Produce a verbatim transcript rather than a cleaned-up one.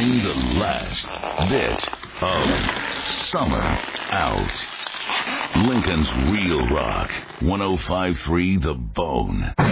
getting the last bit of summer out. Lincoln's Real Rock, one oh five point three The Bone.